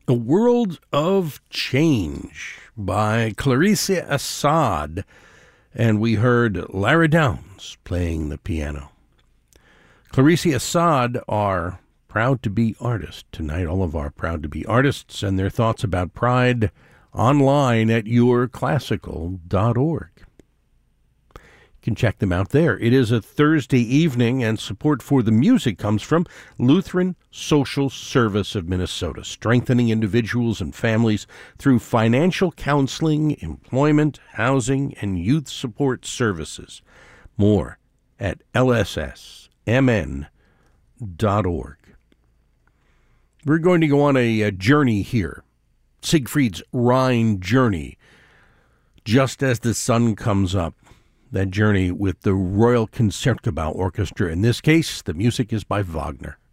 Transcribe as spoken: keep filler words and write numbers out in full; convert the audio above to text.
A World of Change by Clarissa Assad, and we heard Lara Downs playing the piano. Clarissa Assad are proud to be artists tonight, all of our proud to be artists, and their thoughts about pride online at your classical dot org. You can check them out there. It is a Thursday evening, and support for the music comes from Lutheran Social Service of Minnesota, strengthening individuals and families through financial counseling, employment, housing, and youth support services. More at L S S M N dot org. We're going to go on a, a journey here, Siegfried's Rhine journey, just as the sun comes up. That journey with the Royal Concertgebouw Orchestra. In this case, the music is by Wagner.